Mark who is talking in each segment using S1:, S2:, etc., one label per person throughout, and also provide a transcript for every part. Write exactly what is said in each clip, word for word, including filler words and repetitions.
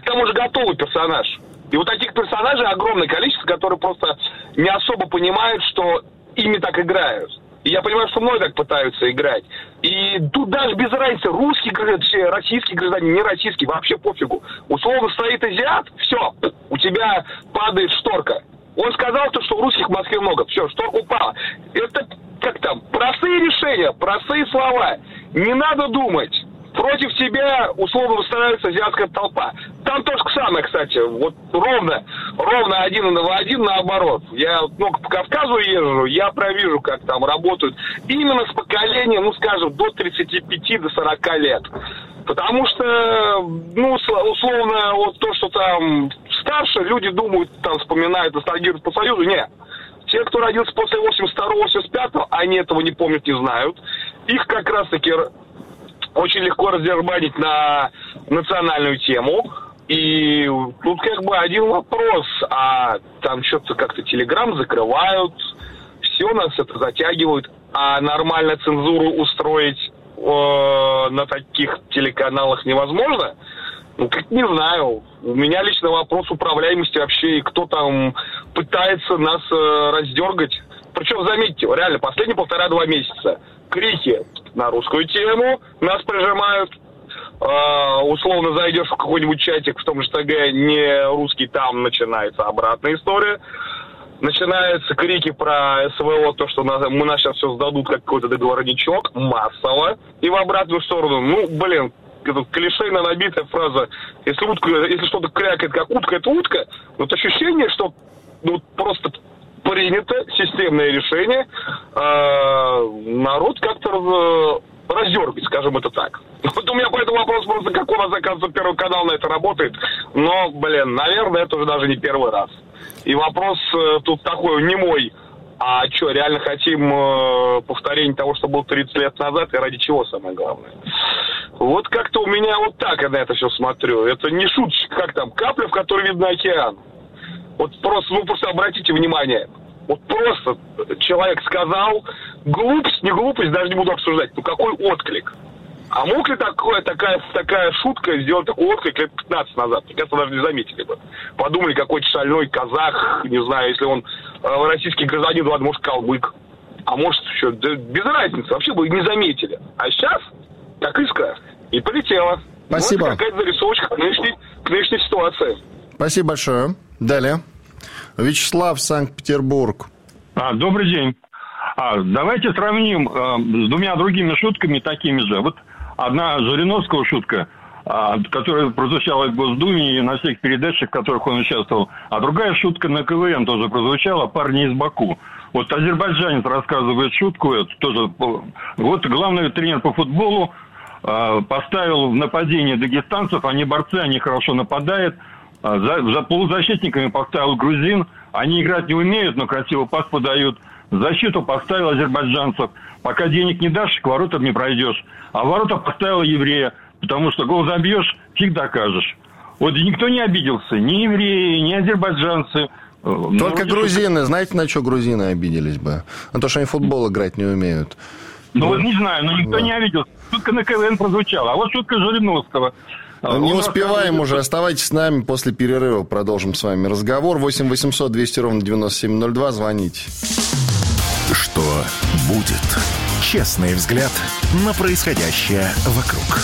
S1: тому же готовый персонаж. И вот таких персонажей огромное количество, которые просто не особо понимают, что ими так играют. И я понимаю, что мной так пытаются играть. И тут даже без разницы, русский гражданин, российский гражданин, не российский, вообще пофигу. Условно стоит азиат, все, у тебя падает шторка. Он сказал то, что у русских в Москве много. Все, шторка упала. Это, как там, простые решения, простые слова. Не надо думать. Против тебя, условно, выстраивается азиатская толпа. Там то же самое, кстати. Вот ровно, ровно один в один наоборот. Я много по Кавказу езжу, я провижу, как там работают. Именно с поколением, ну, скажем, до тридцати пяти до сорока лет. Потому что, ну, условно, вот то, что там старше, люди думают, там, вспоминают, ностальгируют по Союзу. Нет. Те, кто родился после восемьдесят второго восемьдесят пятого, они этого не помнят, не знают. Их как раз-таки очень легко раздербанить на национальную тему. И тут как бы один вопрос. А там что-то как-то Телеграм закрывают. Все, нас это затягивают. А нормально цензуру устроить э, на таких телеканалах невозможно? Ну, как не знаю. У меня лично вопрос управляемости вообще. И кто там пытается нас э, раздергать. Причем, заметьте, реально, последние полтора-два месяца крики на русскую тему, нас прижимают. Э, условно зайдешь в какой-нибудь чатик в том же ТГ, не русский, там начинается обратная история. Начинаются крики про СВО, то, что нас, мы нас сейчас все сдадут как какой-то договорничок, массово, и в обратную сторону. Ну, блин, это клишейно набитая фраза. Если утка, если что-то крякает, как утка, это утка. Вот ощущение, что ну, просто принято системное решение э, народ как-то э, раздергать, скажем это так. Вот у меня по этому вопросу просто, как у нас, оказывается, Первый канал на это работает. Но, блин, наверное, это уже даже не первый раз. И вопрос э, тут такой не мой. А что, реально хотим э, повторения того, что было тридцать лет назад, и ради чего, самое главное? Вот как-то у меня вот так я на это все смотрю. Это не шуточка, как там, капля, в которой видно океан. Вот просто, ну просто обратите внимание. Вот просто человек сказал, глупость, не глупость, даже не буду обсуждать. Ну какой отклик? А мог ли такое, такая, такая шутка сделать такой отклик лет пятнадцать назад? Мне кажется, даже не заметили бы. Подумали, какой-то шальной казах, не знаю, если он э, российский гражданин, ладно, может, калмык. А может, еще, да, без разницы, вообще бы не заметили. А сейчас, как искра, и полетела.
S2: Спасибо.
S1: Вот какая-то зарисовочка к нынешней, к нынешней ситуации.
S2: Спасибо большое. Далее. Вячеслав, Санкт-Петербург.
S3: А, добрый день. А, давайте сравним а, с двумя другими шутками такими же. Вот одна Жириновского шутка, а, которая прозвучала в Госдуме и на всех передачах, в которых он участвовал. А другая шутка на КВН тоже прозвучала, парни из Баку. Вот азербайджанец рассказывает шутку, это тоже. Вот главный тренер по футболу а, поставил в нападение дагестанцев, они борцы, они хорошо нападают. За, за полузащитниками поставил грузин. Они играть не умеют, но красиво пас подают. Защиту поставил азербайджанцев. Пока денег не дашь, к воротам не пройдешь. А ворота поставил еврея. Потому что гол забьешь, фиг докажешь. Вот никто не обиделся. Ни евреи, ни азербайджанцы.
S2: Только грузины. Знаете, на что грузины обиделись бы? На то, что они в футбол играть не умеют.
S3: Ну вот не знаю, но никто да. не обиделся. Шутка на КВН прозвучала. А вот шутка Жириновского.
S2: Не успеваем уже. Оставайтесь с нами. После перерыва продолжим с вами разговор. восемь восемьсот двести ровно девяносто семь ноль два. Звоните.
S4: Что будет? Честный взгляд на происходящее вокруг.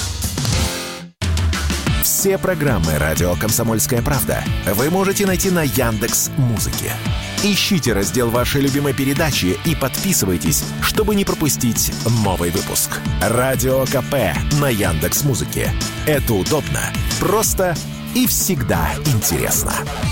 S4: Все программы «Радио Комсомольская правда» вы можете найти на Яндекс.Музыке. Ищите раздел вашей любимой передачи и подписывайтесь, чтобы не пропустить новый выпуск. Радио КП на Яндекс.Музыке. Это удобно, просто и всегда интересно.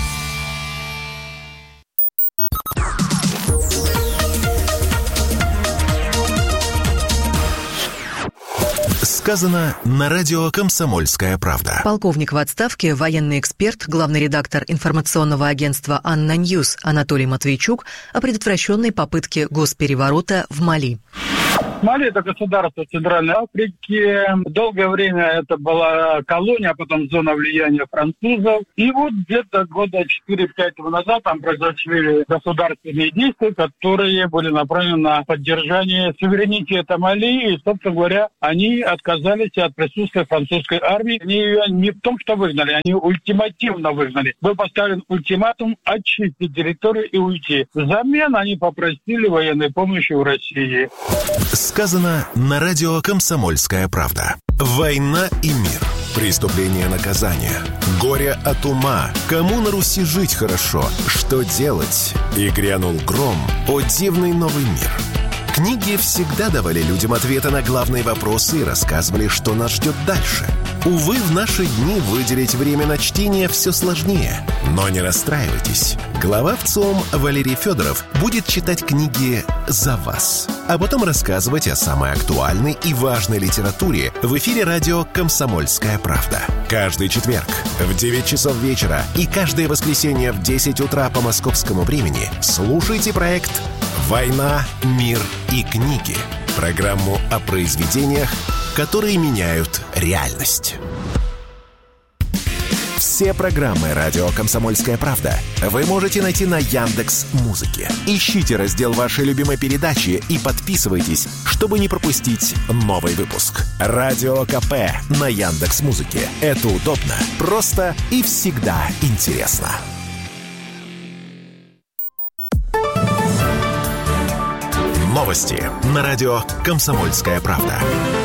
S4: Сказано на радио «Комсомольская правда».
S5: Полковник в отставке, военный эксперт, главный редактор информационного агентства «Анна Ньюс» Анатолий Матвейчук о предотвращенной попытке госпереворота в Мали.
S6: Мали – это государство Центральной Африки. Долгое время это была колония, а потом зона влияния французов. И вот где-то года четыре-пять назад там произошли государственные действия, которые были направлены на поддержание суверенитета Мали. И, собственно говоря, они отказались от присутствия французской армии. Они ее не в том, что выгнали, они ультимативно выгнали. Был поставлен ультиматум очистить территорию и уйти. Взамен они попросили военной помощи у России.
S4: Сказано на радио «Комсомольская правда». Война и мир. Преступление, наказание. Горе от ума. Кому на Руси жить хорошо? Что делать? И грянул гром. О, дивный новый мир. Книги всегда давали людям ответы на главные вопросы и рассказывали, что нас ждет дальше. Увы, в наши дни выделить время на чтение все сложнее. Но не расстраивайтесь. Глава ВЦИОМ Валерий Федоров будет читать книги за вас, а потом рассказывать о самой актуальной и важной литературе в эфире радио «Комсомольская правда». Каждый четверг в девять часов вечера и каждое воскресенье в десять утра по московскому времени слушайте проект «Война, мир и книги». Программу о произведениях, которые меняют реальность. Все программы радио «Комсомольская правда» вы можете найти на Яндекс.Музыке. Ищите раздел вашей любимой передачи и подписывайтесь, чтобы не пропустить новый выпуск. Радио КП на Яндекс.Музыке. Это удобно, просто и всегда интересно. Новости на радио «Комсомольская правда».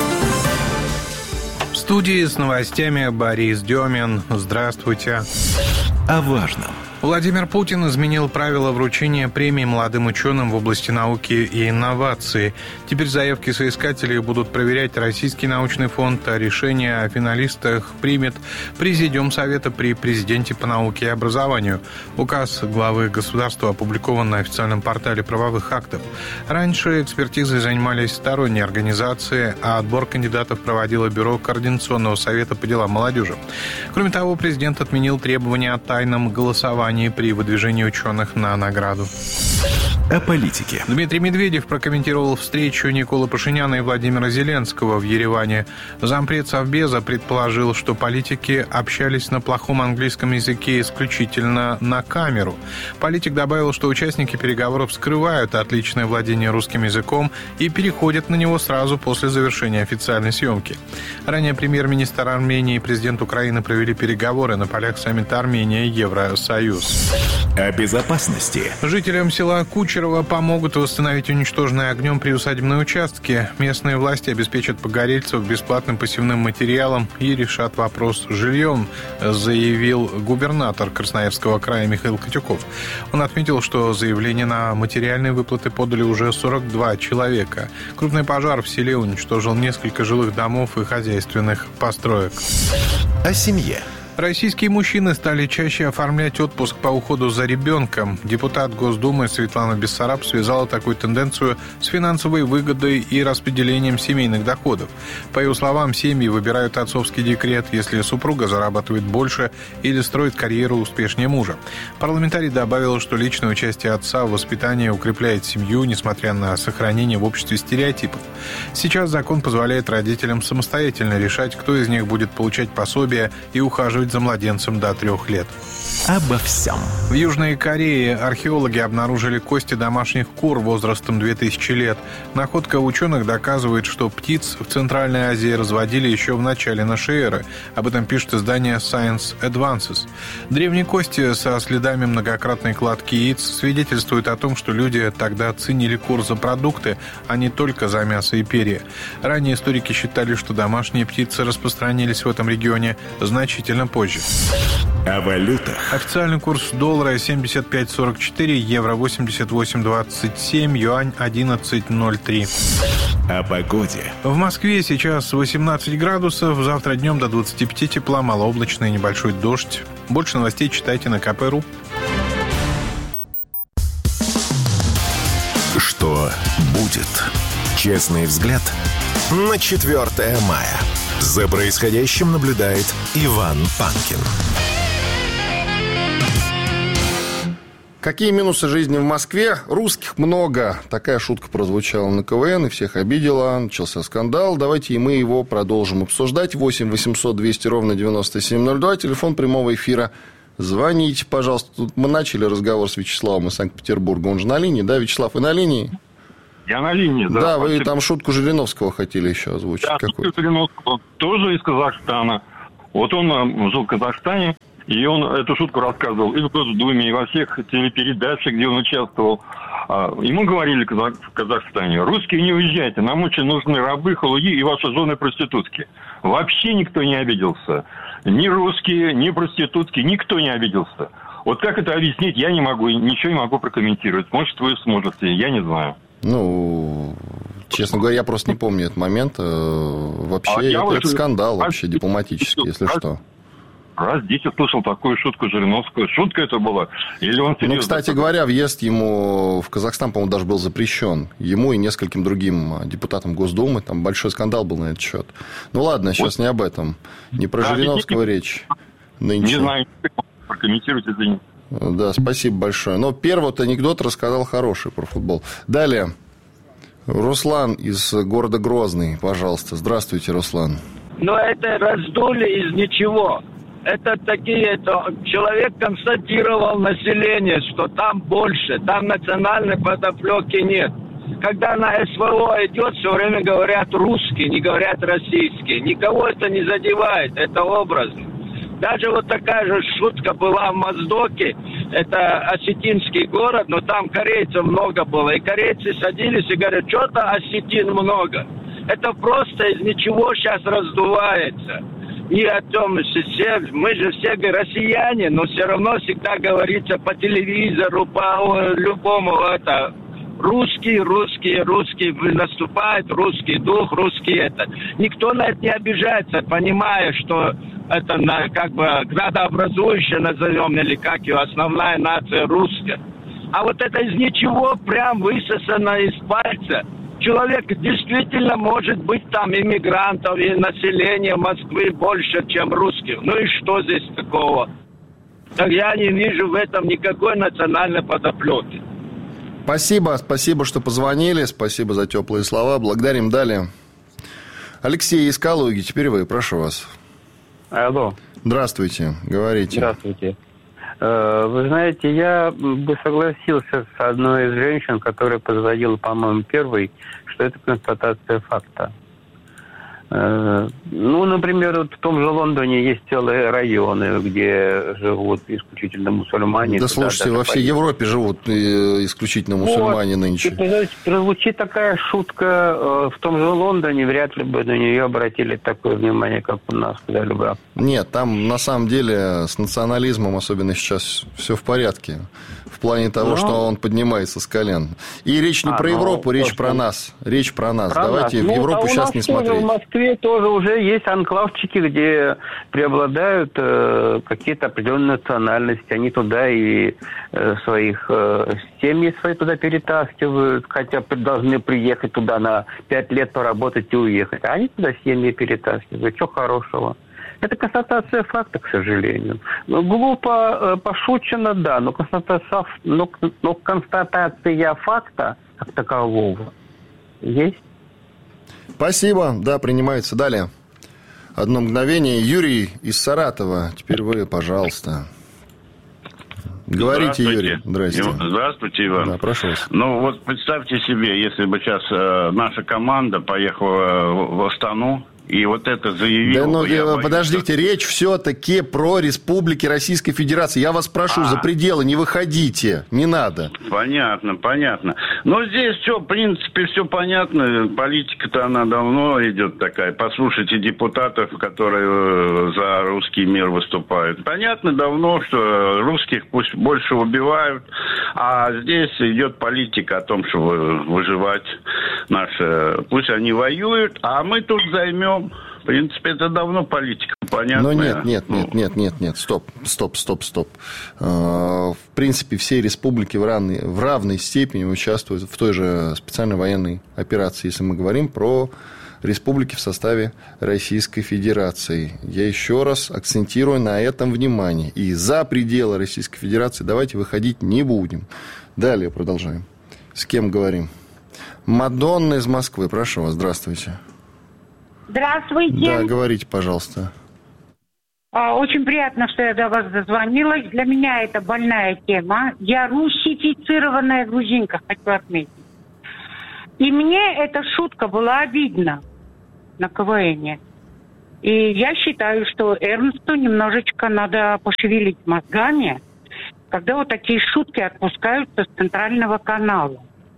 S7: В студии с новостями Борис Демин. Здравствуйте.
S4: О важном.
S7: Владимир Путин изменил правила вручения премий молодым ученым в области науки и инноваций. Теперь заявки соискателей будут проверять Российский научный фонд, а решение о финалистах примет Президиум Совета при президенте по науке и образованию. Указ главы государства опубликован на официальном портале правовых актов. Раньше экспертизой занимались сторонние организации, а отбор кандидатов проводило Бюро Координационного совета по делам молодежи. Кроме того, президент отменил требования о тайном голосовании при выдвижении ученых на награду.
S4: О политике.
S7: Дмитрий Медведев прокомментировал встречу Николы Пашиняна и Владимира Зеленского в Ереване. Зампред Совбеза предположил, что политики общались на плохом английском языке исключительно на камеру. Политик добавил, что участники переговоров скрывают отличное владение русским языком и переходят на него сразу после завершения официальной съемки. Ранее премьер-министр Армении и президент Украины провели переговоры на полях саммита Армения-Евросоюз.
S4: О безопасности.
S7: Жителям села Кучерово помогут восстановить уничтоженные огнем приусадебные участки. Местные власти обеспечат погорельцев бесплатным посевным материалом и решат вопрос с жильем, заявил губернатор Красноярского края Михаил Котюков. Он отметил, что заявление на материальные выплаты подали уже сорок два человека. Крупный пожар в селе уничтожил несколько жилых домов и хозяйственных построек.
S4: О семье.
S7: Российские мужчины стали чаще оформлять отпуск по уходу за ребенком. Депутат Госдумы Светлана Бессараб связала такую тенденцию с финансовой выгодой и распределением семейных доходов. По ее словам, семьи выбирают отцовский декрет, если супруга зарабатывает больше или строит карьеру успешнее мужа. Парламентарий добавил, что личное участие отца в воспитании укрепляет семью, несмотря на сохранение в обществе стереотипов. Сейчас закон позволяет родителям самостоятельно решать, кто из них будет получать пособие и ухаживать за младенцем до трех лет.
S4: Обо всем.
S7: В Южной Корее археологи обнаружили кости домашних кур возрастом две тысячи лет. Находка ученых доказывает, что птиц в Центральной Азии разводили еще в начале нашей эры. Об этом пишет издание Science Advances. Древние кости со следами многократной кладки яиц свидетельствуют о том, что люди тогда ценили кур за продукты, а не только за мясо и перья. Ранее историки считали, что домашние птицы распространились в этом регионе значительно позже.
S4: О валютах.
S7: Официальный курс доллара семьдесят пять сорок четыре, евро восемьдесят восемь двадцать семь, юань одиннадцать ноль три.
S4: О погоде.
S7: В Москве сейчас восемнадцать градусов, завтра днем до двадцати пяти тепла, малооблачный небольшой дождь. Больше новостей читайте на ка пэ точка ру.
S4: Что будет? Честный взгляд на четвёртое мая. За происходящим наблюдает Иван Панкин.
S2: Какие минусы жизни в Москве? Русских много. Такая шутка прозвучала на КВН и всех обидела. Начался скандал. Давайте и мы его продолжим обсуждать. восемь восемьсот двести ровно девяносто семь ноль два. Телефон прямого эфира. Звоните, пожалуйста. Тут мы начали разговор с Вячеславом из Санкт-Петербурга. Он же на линии, да? Вячеслав, вы на линии?
S3: Я на линии, да.
S2: Да, вы там шутку Жириновского хотели еще озвучить.
S3: Да, шутку Жириновского тоже из Казахстана. Вот он жил в Казахстане. И он эту шутку рассказывал и в Госдуме, и во всех телепередачах, где он участвовал. Ему говорили в Казахстане: русские, не уезжайте, нам очень нужны рабы, халуи и ваши жены проститутки. Вообще никто не обиделся. Ни русские, ни проститутки, никто не обиделся. Вот как это объяснить, я не могу, ничего не могу прокомментировать. Может, вы сможете, я не знаю.
S2: Ну, честно говоря, я просто не помню этот момент. Вообще, а это, это скандал вообще дипломатический, если что.
S3: Раз десять слышал такую шутку Жириновского. Шутка это была? Или он серьезно?
S2: Ну, кстати говоря, въезд ему в Казахстан, по-моему, даже был запрещен. Ему и нескольким другим депутатам Госдумы. Там большой скандал был на этот счет. Ну, ладно, сейчас вот. Не об этом. Не про да, Жириновского не, речь. Нынче.
S3: Не знаю, прокомментировать это не.
S2: Да, спасибо большое. Но первый вот анекдот рассказал хороший про футбол. Далее. Руслан из города Грозный, пожалуйста. Здравствуйте, Руслан.
S8: Но это раздули из ничего. Это такие, это человек констатировал население, что там больше, там национальной подоплеки нет. Когда на СВО идет, все время говорят русские, не говорят российские. Никого это не задевает, это образно. Даже вот такая же шутка была в Моздоке, это осетинский город, но там корейцев много было. И корейцы садились и говорят: что-то осетин много. Это просто из ничего сейчас раздувается. И о том, все, мы же все россияне, но все равно всегда говорится по телевизору, по любому, это, русский, русский, русский наступает, русский дух, русский это. Никто на это не обижается, понимая, что это на, как бы градообразующая, назовем, или как ее, основная нация русская. А вот это из ничего прям высосано из пальца. Человек действительно, может быть, там иммигрантов и населения Москвы больше, чем русских. Ну и что здесь такого? Так я не вижу в этом никакой национальной подоплеки.
S2: Спасибо, спасибо, что позвонили, спасибо за теплые слова. Благодарим. Далее. Алексей из Калуги, теперь вы, прошу вас.
S9: Алло.
S2: Здравствуйте, говорите.
S9: Здравствуйте. Вы знаете, я бы согласился с одной из женщин, которая позвонила, по-моему, первой, что это констатация факта. Ну, например, вот в том же Лондоне есть целые районы, где живут исключительно мусульмане.
S2: Да, слушайте, во всей поедут. Европе живут исключительно мусульмане вот, нынче.
S9: Это, прозвучит такая шутка в том же Лондоне, вряд ли бы на нее обратили такое внимание, как у нас когда-либо.
S2: Нет, там на самом деле с национализмом, особенно сейчас, все в порядке. В плане того, ну, что он поднимается с колен. И речь не а, про Европу, ну, речь про нас. Речь про нас. Про Давайте нас. в Европу ну, а сейчас не смотреть.
S9: В Москве тоже уже есть анклавчики, где преобладают э, какие-то определенные национальности. Они туда и э, своих э, семьи свои туда перетаскивают, хотя должны приехать туда на пять лет поработать и уехать. А они туда семьи перетаскивают. Что хорошего? Это констатация факта, к сожалению. Глупо э, пошучено, да, но констатация, но, но констатация факта как такового есть.
S2: Спасибо. Да, принимается. Далее. Одно мгновение. Юрий из Саратова. Теперь вы, пожалуйста. Говорите, Юрий. Здравствуйте.
S10: Здравствуйте, Иван.
S2: Да, прошу вас.
S10: Ну, вот представьте себе, если бы сейчас э, наша команда поехала в, в Астану, и вот это заявил...
S2: Да, ну, боюсь, подождите, что... речь все-таки про республики Российской Федерации. Я вас прошу, а. за пределы не выходите, не надо.
S10: Понятно, понятно. Но здесь все, в принципе, все понятно. Политика-то она давно идет такая. Послушайте депутатов, которые за русский мир выступают. Понятно давно, что русских пусть больше убивают, а здесь идет политика о том, что выживать наши... Пусть они воюют, а мы тут займем. В принципе, это давно политика, понятно.
S2: Но нет, нет, нет, нет, нет, нет, стоп, стоп, стоп, стоп. В принципе, все республики в равной, в равной степени участвуют в той же специальной военной операции, если мы говорим про республики в составе Российской Федерации. Я еще раз акцентирую на этом внимание. И за пределы Российской Федерации давайте выходить не будем. Далее продолжаем. С кем говорим? Мадонна из Москвы. Прошу вас, здравствуйте.
S11: Здравствуйте.
S2: Да, говорите, пожалуйста.
S11: Очень приятно, что я до вас дозвонилась. Для меня это больная тема. Я русифицированная грузинка, хочу отметить. И мне эта шутка была обидна на КВНе. И я считаю, что Эрнсту немножечко надо пошевелить мозгами, когда вот такие шутки отпускаются с центрального канала.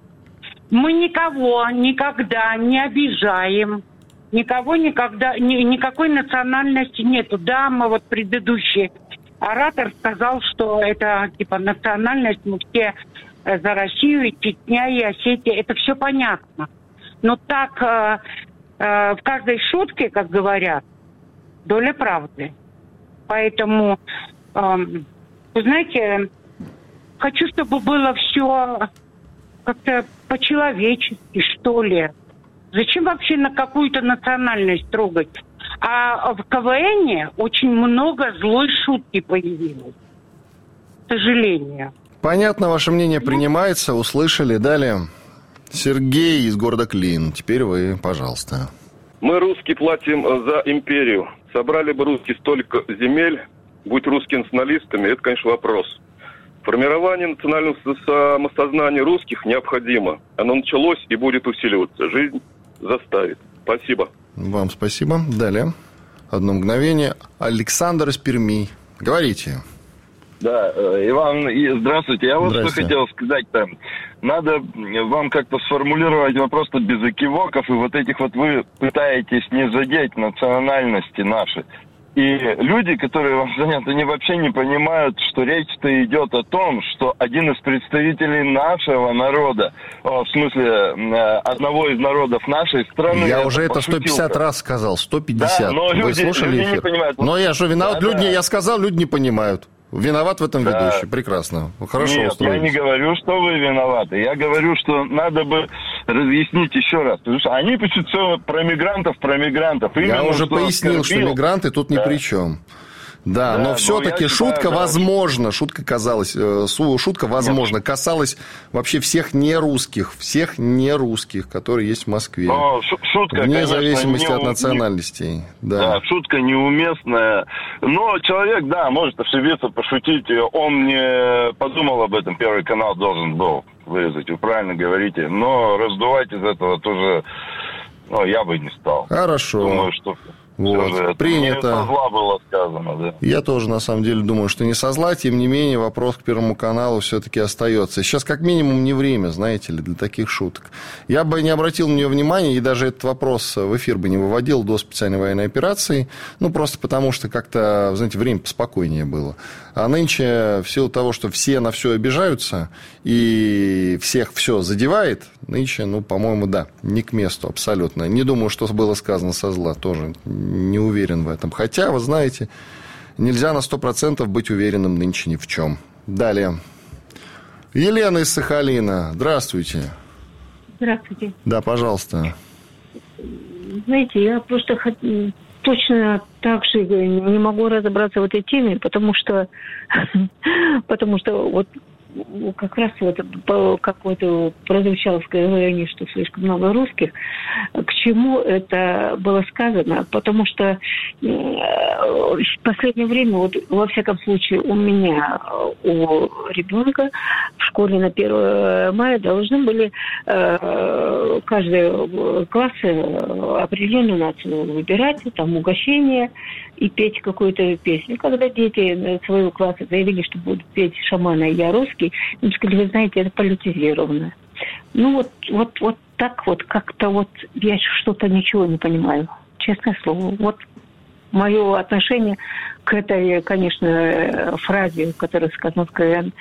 S11: Мы никого никогда не обижаем. Никого никогда, ни, никакой национальности нету. Да, мы вот предыдущий оратор сказал, что это типа национальность, мы все за Россию, и Чечня, и Осетия, это все понятно. Но так э, э, в каждой шутке, как говорят, доля правды. Поэтому, э, вы знаете, хочу, чтобы было все как-то по-человечески, что ли. Зачем вообще на какую-то национальность трогать? А в КВНе очень много злой шутки появилось. К сожалению.
S2: Понятно, ваше мнение принимается, услышали. Далее. Сергей из города Клин. Теперь вы, пожалуйста.
S12: Мы, русские, платим за империю. Собрали бы русские столько земель, будь русскими националистами, это, конечно, вопрос. Формирование национального самосознания русских необходимо. Оно началось и будет усиливаться. Жизнь заставит. Спасибо.
S2: Вам спасибо. Далее. Одно мгновение. Александр из Перми. Говорите.
S13: Да, Иван, здравствуйте. Я вот что хотел сказать-то. Надо вам как-то сформулировать вопрос-то без экивоков, и вот этих вот вы пытаетесь не задеть национальности наши. И люди, которые вам звонят, они вообще не понимают, что речь-то идет о том, что один из представителей нашего народа, в смысле одного из народов нашей страны...
S2: Я уже это сто пятьдесят раз сказал, сто пятьдесят.
S13: Да, но
S2: вы
S13: люди,
S2: слушали
S13: люди
S2: эфир?
S13: не понимают.
S2: Но я что, виноват?
S13: Да,
S2: люди,
S13: да.
S2: Я сказал, люди не понимают. Виноват в этом
S13: Да.
S2: ведущий. Прекрасно. Хорошо
S13: Нет,
S2: устроились.
S13: я не говорю, что вы виноваты. Я говорю, что надо бы разъяснить еще раз. Потому что они пишут все про мигрантов, про мигрантов.
S2: Я
S13: Именно
S2: уже
S13: что
S2: пояснил,
S13: оскорбил.
S2: что мигранты тут ни
S13: Да.
S2: при чем. Да,
S13: Да,
S2: но
S13: но
S2: все-таки
S13: я
S2: шутка,
S13: считаю, да.
S2: возможно, шутка казалась, э, су- шутка, возможно, касалась вообще всех нерусских, всех нерусских, которые есть в Москве.
S13: Но шу- шутка,
S2: Вне
S13: конечно,
S2: зависимости
S13: не-
S2: от национальностей. Да.
S13: Да, шутка неуместная. Но человек, да, может ошибиться, пошутить. Он не подумал об этом. Первый канал должен был вырезать. Вы правильно говорите. Но раздувать из этого тоже, ну, я бы не стал.
S2: Хорошо.
S13: Думаю, что...
S2: Вот,
S13: всё же это
S2: принято.
S13: не со зла было сказано, да.
S2: Я тоже, на самом деле, думаю, что не со зла. Тем не менее, вопрос к Первому каналу все-таки остается. Сейчас, как минимум, не время, знаете ли, для таких шуток. Я бы не обратил на нее внимания и даже этот вопрос в эфир бы не выводил до специальной военной операции. Ну, просто потому, что как-то, знаете, время поспокойнее было. А нынче, в силу того, что все на все обижаются и всех все задевает, нынче, ну, по-моему, да, не к месту абсолютно. Не думаю, что было сказано со зла, тоже не уверен в этом. Хотя, вы знаете, нельзя на сто процентов быть уверенным нынче ни в чем. Далее. Елена из Сахалина. Здравствуйте.
S14: Здравствуйте.
S2: Да, пожалуйста.
S14: Знаете, я просто хот... точно так же не могу разобраться в этой теме, потому что, потому что вот как раз вот какое-то прозвучало в говорении, что слишком много русских. К чему это было сказано? Потому что в последнее время, вот во всяком случае у меня, у ребенка в школе на первое мая должны были э, каждый класс определенную нацию выбирать, там угощение и петь какую-то песню. Когда дети своего класса заявили, что будут петь «Шамана, я русский», им сказали, вы знаете, это политизировано. Ну вот, вот, вот так вот, как-то вот я что-то ничего не понимаю. Честное слово. Вот мое отношение к этой, конечно, фразе, которая сказана в КВН,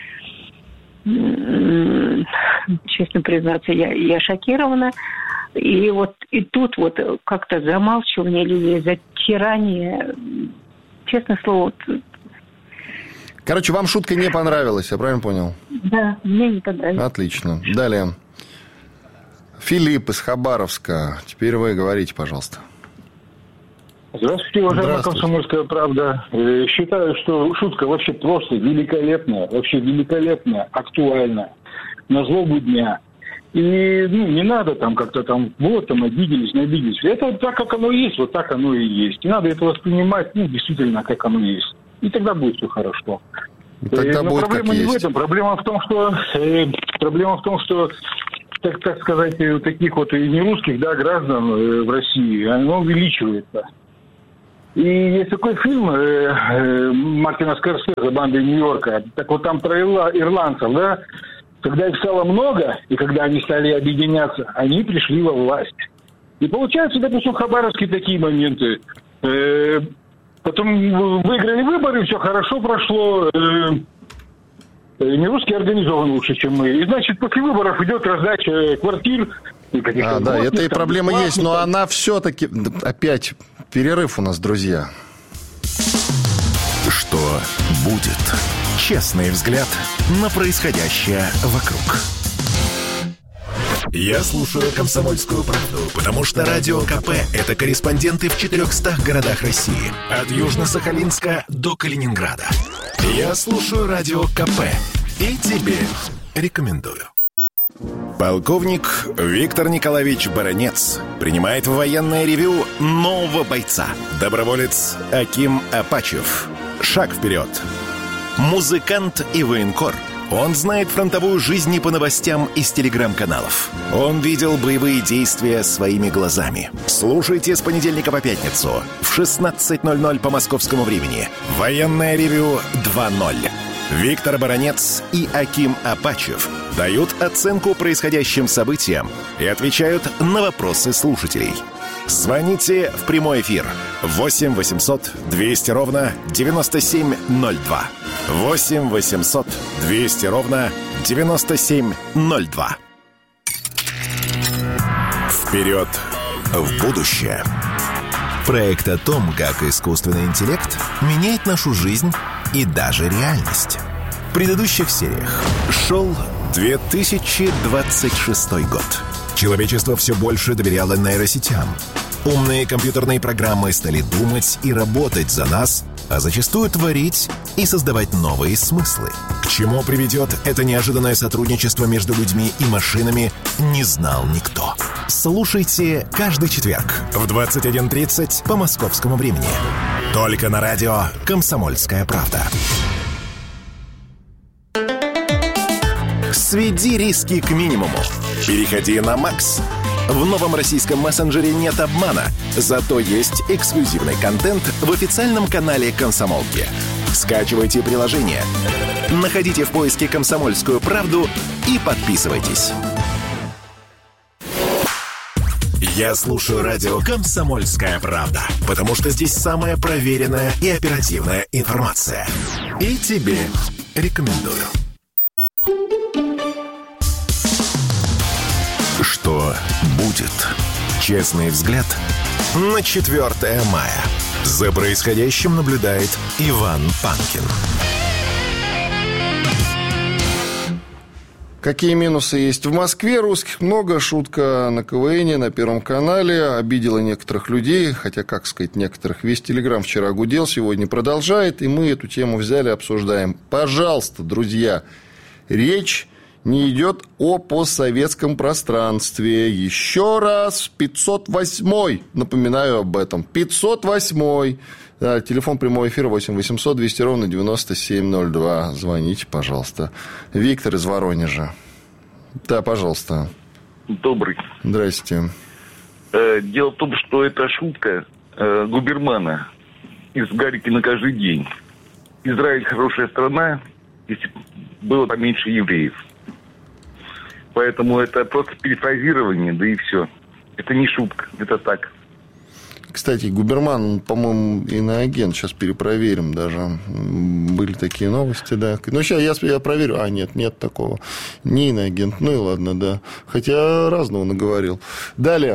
S14: честно признаться, я, я шокирована. И вот и тут вот как-то замалчивание или затирание, честное слово. Вот...
S2: Короче, вам шутка не понравилась, я правильно понял?
S14: Да, мне не понравилось.
S2: Отлично. Далее. Филипп из Хабаровска. Теперь вы говорите, пожалуйста.
S15: Здравствуйте, уважаемая «Комсомольская правда». Считаю, что шутка вообще просто великолепная, вообще великолепная, актуальна. На злобу дня. И ну, не надо там как-то там, вот там обиделись, не обиделись. Это так, как оно есть, вот так оно и есть. И надо это воспринимать, ну, действительно, как оно есть. И тогда будет все хорошо.
S2: Тогда
S15: Но
S2: будет
S15: проблема
S2: как
S15: не
S2: есть.
S15: в этом. Проблема в том, что э, проблема в том, что так, так сказать, таких вот и нерусских, да, граждан э, в России, оно увеличивается. И есть такой фильм э, э, Мартина Скорсезе «Банды Нью-Йорка». Так вот там про ирла- ирландцев, да, когда их стало много, и когда они стали объединяться, они пришли во власть. И получается, допустим, в Хабаровске такие моменты. Э, потом выиграли выборы, все хорошо прошло. Э, не русские организованы лучше, чем мы. И, значит, после выборов идет раздача квартир.
S2: А, да, это и проблема есть, но она все-таки... Опять перерыв у нас, друзья.
S4: Что будет? Честный взгляд на происходящее вокруг. Я слушаю «Комсомольскую правду», потому что Радио КП – это корреспонденты в четырехстах городах России. От Южно-Сахалинска до Калининграда. Я слушаю Радио КП и тебе рекомендую. Полковник Виктор Николаевич Баранец принимает в военное ревю нового бойца. Доброволец Аким Апачев. Шаг вперед. Музыкант и военкор. Он знает фронтовую жизнь по новостям из телеграм-каналов. Он видел боевые действия своими глазами. Слушайте с понедельника по пятницу в шестнадцать ноль ноль по московскому времени. Военное ревю два ноль. Виктор Баранец и Аким Апачев дают оценку происходящим событиям и отвечают на вопросы слушателей. Звоните в прямой эфир восемь восемьсот двести ровно девяносто семь ноль два. восемь восемьсот двести ровно девяносто семь ноль два. Вперед в будущее. Проект о том, как искусственный интеллект меняет нашу жизнь и даже реальность. В предыдущих сериях шел две тысячи двадцать шестой год. Человечество все больше доверяло нейросетям. Умные компьютерные программы стали думать и работать за нас, а зачастую творить и создавать новые смыслы. К чему приведет это неожиданное сотрудничество между людьми и машинами, не знал никто. Слушайте каждый четверг в двадцать один тридцать по московскому времени. Только на радио «Комсомольская правда». Сведи риски к минимуму. Переходи на Макс. В новом российском мессенджере нет обмана, зато есть эксклюзивный контент в официальном канале «Комсомолки». Скачивайте приложение, находите в поиске «Комсомольскую правду» и подписывайтесь. Я слушаю радио «Комсомольская правда», потому что здесь самая проверенная и оперативная информация. И тебе рекомендую. Что будет? Честный взгляд на четвёртое мая. За происходящим наблюдает Иван Панкин.
S2: Какие минусы есть в Москве? Русских много. Шутка на КВНе, на Первом канале. Обидела некоторых людей. Хотя, как сказать, некоторых. Весь Телеграм вчера гудел, сегодня продолжает. И мы эту тему взяли, обсуждаем. Пожалуйста, друзья, речь не идет о постсоветском пространстве. Еще раз, пятьсот восьмой. Напоминаю об этом. пятьсот восьмой. Да, телефон прямого эфира восемь восемьсот двести ровно девяносто семь ноль два. Звоните, пожалуйста. Виктор из Воронежа. Да, пожалуйста.
S16: Добрый.
S2: Здрасте.
S16: Дело в том, что это шутка Губермана из «Гарики на каждый день». Израиль хорошая страна, если было поменьше евреев. Поэтому это просто перефразирование, да и все. Это не шутка, это так.
S2: Кстати, Губерман, по-моему, иноагент. Сейчас перепроверим даже. Были такие новости, да. Ну, сейчас я, я проверю. А, нет, нет такого. Не иноагент. Ну, и ладно, да. Хотя разного наговорил. Далее.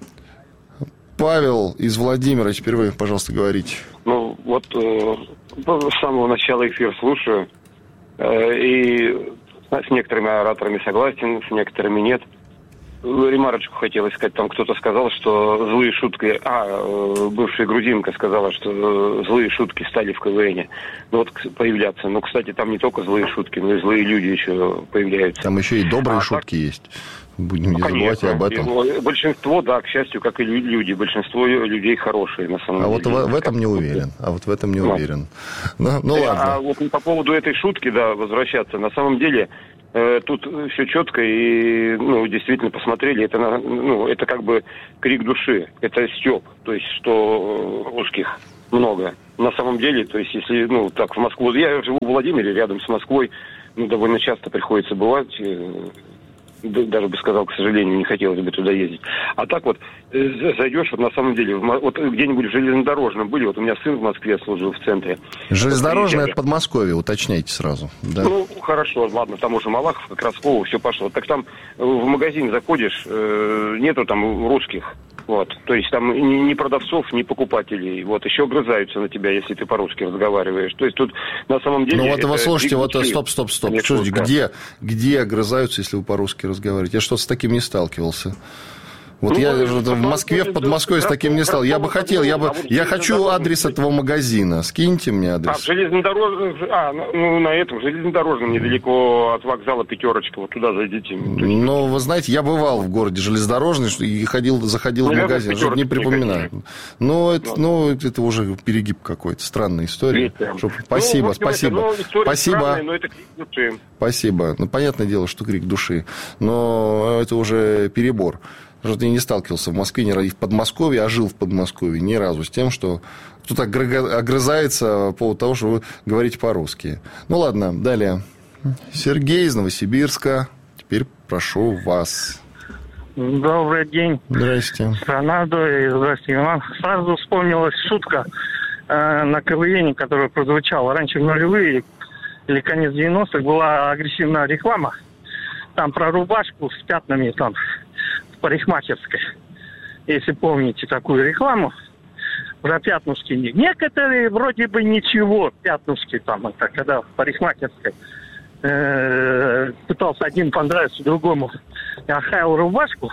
S2: Павел из Владимира. Теперь вы, пожалуйста, говорите.
S17: Ну, вот э, с самого начала эфир слушаю. Э, и с некоторыми ораторами согласен, с некоторыми нет. ремарочку хотелось сказать. Там кто-то сказал, что злые шутки... А, бывшая грузинка сказала, что злые шутки стали в КВНе. Ну вот появляться. Ну, кстати, там не только злые шутки, но и злые люди еще появляются.
S2: Там еще и добрые а шутки так... есть. Будем не забывать об этом.
S17: Большинство, да, к счастью, как и люди. Большинство людей хорошие, на самом
S2: а
S17: деле.
S2: А вот в, в этом не уверен. А вот в этом не ну. уверен. Ну, ну ладно.
S17: А вот по поводу этой шутки, да, возвращаться. На самом деле, э, тут все четко и, ну, действительно посмотрели. Это, ну, это как бы крик души. Это стёб. То есть, что русских много. На самом деле, то есть, если, ну, так, в Москву... Я живу в Владимире, рядом с Москвой. Ну, довольно часто приходится бывать... Даже бы сказал, к сожалению, не хотелось бы туда ездить. А так вот, зайдешь, вот на самом деле, вот где-нибудь в железнодорожном были, вот у меня сын в Москве служил в центре.
S2: Железнодорожное вот, это Подмосковье, уточняйте сразу. Да.
S17: Ну, хорошо, ладно, там уже Малахов, Красково, все пошло. Так там в магазин заходишь, нету там русских. Вот, то есть там ни, ни продавцов, ни покупателей. Вот, еще огрызаются на тебя, если ты по-русски разговариваешь. То есть тут на самом деле...
S2: Ну вот вы слушайте, вот стоп, стоп, стоп. Слушайте, где, где огрызаются, если вы по-русски разговариваете? Я что-то с таким не сталкивался. Вот ну, я в Москве, в Подмосковье с таким не стал. Я бы хотел, я бы, я хочу адрес этого магазина. Скиньте мне адрес.
S17: А, в железнодорожном, а, ну, на этом, в железнодорожном, недалеко от вокзала Пятерочка, вот туда зайдите.
S2: Ну, вы знаете, я бывал в городе железнодорожный и ходил, заходил ну, в магазин, что не припоминаю. Но это, ну, это уже перегиб какой-то, странная история. Чтоб... Спасибо, ну, спасибо. Ну, спасибо. Странная, но это крик души. Спасибо. Ну, понятное дело, что крик души, но это уже перебор. Потому что я не сталкивался в Москве, ни в Подмосковье, а жил в Подмосковье ни разу с тем, что кто-то огрызается по поводу того, что вы говорите по-русски. Ну, ладно, далее. Сергей из Новосибирска. Теперь прошу вас.
S18: Добрый день.
S2: Здрасте.
S18: Рональдо, здравствуйте, Иван. Сразу вспомнилась шутка э, на КВН, которая прозвучала раньше в нулевые или конец девяностых. Была агрессивная реклама. Там про рубашку с пятнами там... парикмахерской, если помните такую рекламу, про пятнушки. Некоторые вроде бы ничего, пятнушки там, это когда в парикмахерской э, пытался один понравиться другому, охаял рубашку.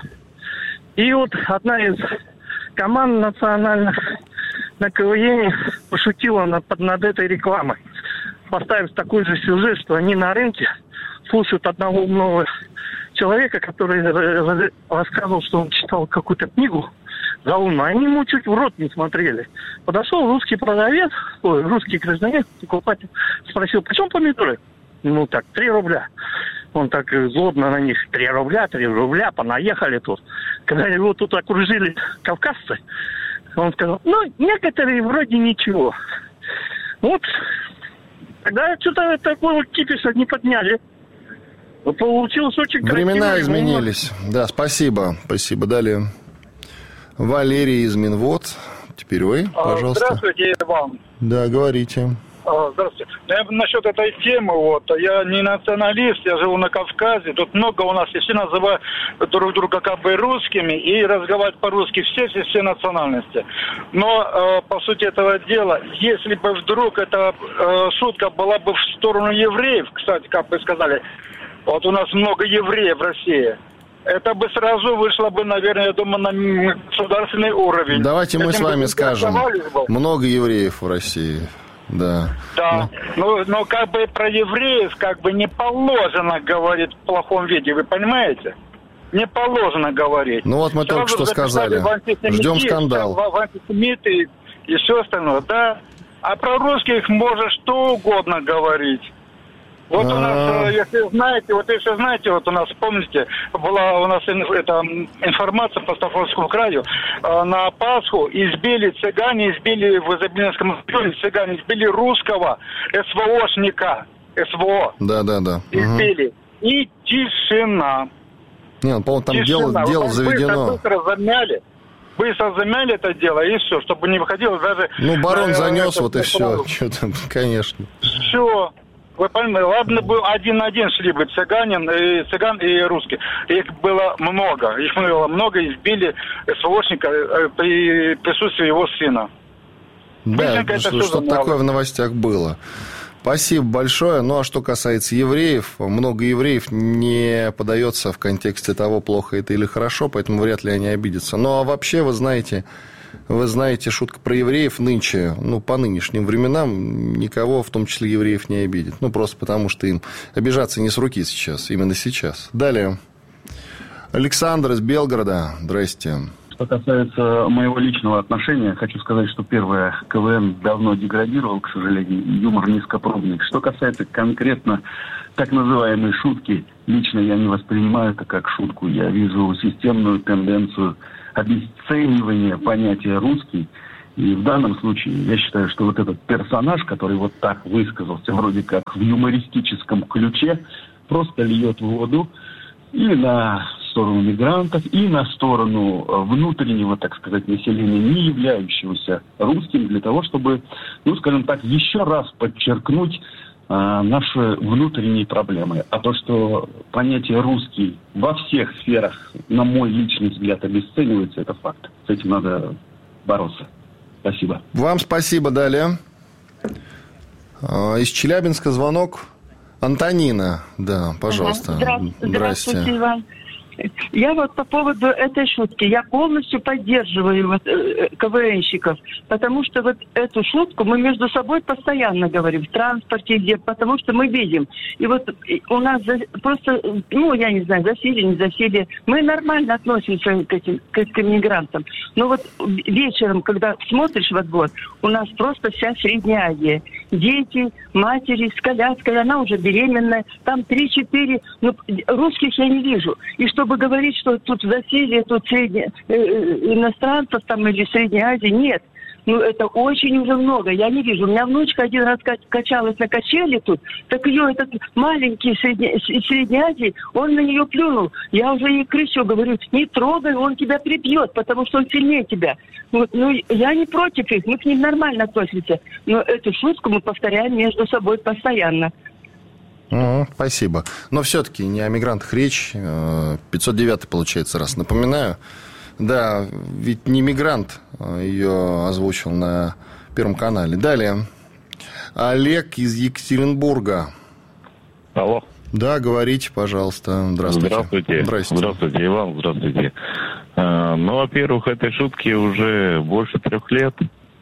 S18: И вот одна из команд национальных на КВН пошутила над, над этой рекламой, поставив такой же сюжет, что они на рынке слушают одного умного человека, который рассказывал, что он читал какую-то книгу заумную, они ему чуть в рот не смотрели. Подошел русский продавец, ой, русский гражданин, покупатель, спросил, почем помидоры? Ну так, три рубля. Он так злобно на них, три рубля, три рубля, понаехали тут. Когда его тут окружили кавказцы, он сказал, ну, некоторые вроде ничего. Вот, тогда что-то такого кипиша не подняли. Получилось очень красиво.
S2: Времена изменились. Да, спасибо. Спасибо. Далее. Валерий из Минвод. Теперь вы, пожалуйста.
S6: Здравствуйте, Иван.
S2: Да, говорите.
S6: Здравствуйте. Я, насчет этой темы, вот, я не националист, я живу на Кавказе. Тут много у нас, и все называют друг друга как бы русскими, и разговаривать по-русски все, все, все национальности. Но, э, по сути этого дела, если бы вдруг эта э, шутка была бы в сторону евреев, кстати, как вы сказали, вот у нас много евреев в России. Это бы сразу вышло бы, наверное, я думаю, на государственный уровень.
S2: Давайте мы с вами скажем. Много евреев в России. Да.
S6: Да. Ну, но, но как бы про евреев как бы не положено говорить в плохом виде, вы понимаете? Не положено говорить.
S2: Ну вот мы сразу только что сказали. Ждем скандал.
S6: В антисемиты и все остальное, да. А про русских можно что угодно говорить. Вот у нас, если знаете, вот если знаете, вот у нас, помните, была у нас эта информация по Ставропольскому краю, на Пасху избили цыгане, избили в Изобильском районе, цыгане избили русского СВОшника, СВО.
S2: Да, да, да.
S6: Избили. Угу. И тишина.
S2: Не, ну, по-моему, там дело, дело заведено.
S6: Быстро, быстро замяли. Быстро замяли это дело, и все, чтобы не выходило даже...
S2: Ну, барон на, занес, это, вот и все. Что там, конечно.
S6: Все. Вы понимаете, ладно бы один на один шли бы цыганин, и цыган и русские. Их было много. Их было много, избили СВОшника при присутствии его сына.
S2: Да, что, что-то такое в новостях было. Спасибо большое. Ну, а что касается евреев, много евреев не подается в контексте того, плохо это или хорошо, поэтому вряд ли они обидятся. Ну, а вообще, вы знаете, вы знаете, шутка про евреев нынче, ну, по нынешним временам никого, в том числе евреев, не обидит. Ну, просто потому, что им обижаться не с руки сейчас, именно сейчас. Далее. Александр из Белгорода. Здрасте.
S19: Что касается моего личного отношения, хочу сказать, что первое, КВН давно деградировал, к сожалению, юмор низкопробный. Что касается конкретно так называемой шутки, лично я не воспринимаю это как шутку. Я вижу системную тенденцию обесценивания понятия «русский». И в данном случае я считаю, что вот этот персонаж, который вот так высказался, вроде как в юмористическом ключе, просто льет воду и на сторону мигрантов, и на сторону внутреннего, так сказать, населения, не являющегося русским, для того, чтобы, ну, скажем так, еще раз подчеркнуть а, наши внутренние проблемы. А то, что понятие «русский» во всех сферах, на мой личный взгляд, обесценивается, это факт. С этим надо бороться. Спасибо.
S2: Вам спасибо. Далее. Из Челябинска звонок. Антонина, да, пожалуйста.
S20: Здра... Здравствуйте, Иван. Я вот по поводу этой шутки, я полностью поддерживаю вот, э, КВНщиков, потому что вот эту шутку мы между собой постоянно говорим, в транспорте, где, потому что мы видим. И вот у нас за, просто, ну, я не знаю, засилие, не засилие, мы нормально относимся к этим, к, к иммигрантам. Но вот вечером, когда смотришь во двор, у нас просто вся Средняя Азия. Дети, матери с коляской, она уже беременная, там три-четыре, ну, русских я не вижу. И чтобы говорить, что тут засилие, тут средне, э, иностранцев там или Средней Азии, нет. Ну, это очень уже много. Я не вижу. У меня внучка один раз качалась на качели тут, так ее этот маленький средне, из Средней Азии, он на нее плюнул. Я уже ей кричу, говорю, не трогай, он тебя прибьет, потому что он сильнее тебя. Вот, ну, я не против их, мы к ним нормально относимся. Но эту шутку мы повторяем между собой постоянно.
S2: Mm, спасибо. Но все-таки не о мигрантах речь. пятьсот девятый, получается, раз напоминаю. Да, ведь не мигрант ее озвучил на Первом канале. Далее. Олег из Екатеринбурга.
S21: Алло.
S2: Да, говорите, пожалуйста. Здравствуйте.
S21: Здравствуйте.
S2: Здравствуйте,
S21: Здравствуйте, Иван. Здравствуйте. Ну, во-первых, этой шутке уже больше трех лет.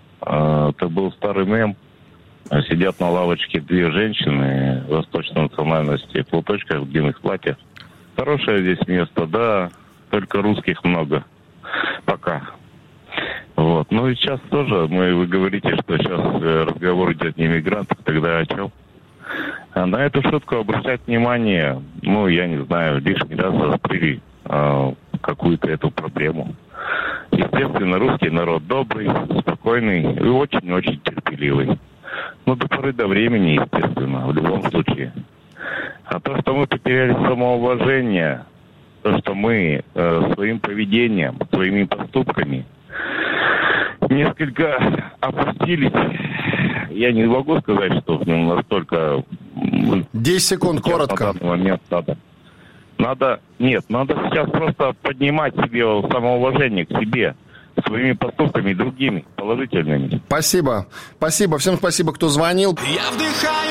S21: Это был старый мем. Сидят на лавочке две женщины восточной национальности в платочках, в длинных платьях. Хорошее здесь место, да, только русских много. Пока. Вот. Ну и сейчас тоже, мы, вы говорите, что сейчас разговор идет не о мигрантах, тогда о чем? А на эту шутку обращать внимание, ну, я не знаю, лишний раз раскрыли а, какую-то эту проблему. Естественно, русский народ добрый, спокойный и очень-очень терпеливый. Ну, до поры до времени, естественно, в любом случае. А то, что мы потеряли самоуважение, то, что мы э, своим поведением, своими поступками несколько опустились, я не могу сказать, что ну, настолько...
S2: десять секунд, коротко.
S21: На данный момент надо. Надо, нет, надо сейчас просто поднимать себе самоуважение к себе, своими поступками другими, положительными.
S2: Спасибо. Спасибо. Всем спасибо, кто звонил.
S22: Я вдыхаю